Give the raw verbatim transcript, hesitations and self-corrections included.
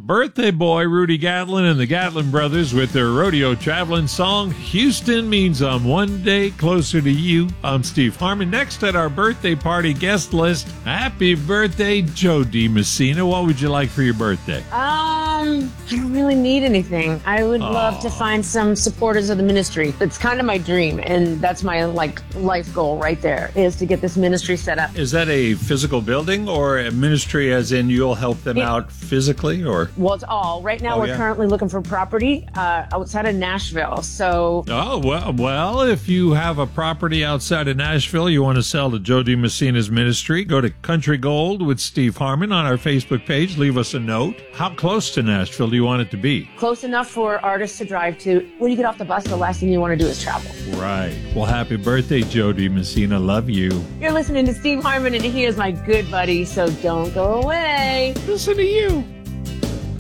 birthday boy Rudy Gatlin and the Gatlin brothers with their rodeo traveling song, Houston Means I'm One Day Closer to You. I'm Steve Harmon. Next at our birthday party guest list, happy birthday, Joe DiMessina. What would you like for your birthday? Um, I don't really need anything. I would Aww. love to find some supporters of the ministry. It's kind of my dream, and that's my like life goal right there, is to get this ministry set up. Is that a physical building or a ministry as in you'll help them It- out physically, or? Well, it's all. Right now, Oh, we're yeah. currently looking for property uh, outside of Nashville. So, Oh, well, well, if you have a property outside of Nashville you want to sell to Joe DiMessina's ministry, go to Country Gold with Steve Harmon on our Facebook page. Leave us a note. How close to Nashville do you want it to be? close enough for artists to drive to. When you get off the bus, the last thing you want to do is travel. Right. Well, happy birthday, Joe DiMessina. Love you. You're listening to Steve Harmon, and he is my good buddy, so don't go away. Listen to you.